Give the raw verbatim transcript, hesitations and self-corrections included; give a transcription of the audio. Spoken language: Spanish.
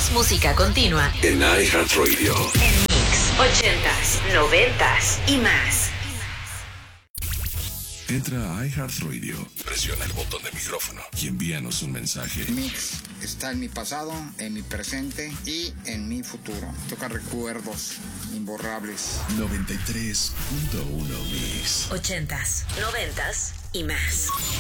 Más música continua en iHeartRadio. En Mix ochentas, noventas y más. Entra a iHeartRadio, presiona el botón de micrófono y envíanos un mensaje. Mix está en mi pasado, en mi presente y en mi futuro. Toca recuerdos imborrables. noventa y tres punto uno Mix. Ochentas, noventas y más.